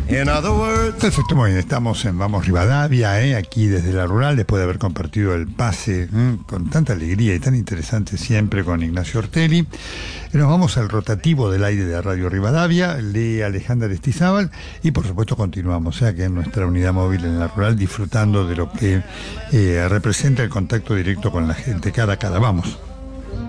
In other words... Perfecto, muy bien, estamos en Vamos Rivadavia, aquí desde la rural, después de haber compartido el pase con tanta alegría y tan interesante siempre con Ignacio Ortelli. Nos vamos al rotativo del aire de Radio Rivadavia, lee Alejandra Aristizábal y por supuesto continuamos aquí en nuestra unidad móvil en la rural disfrutando de lo que representa el contacto directo con la gente cara a cara. Vamos.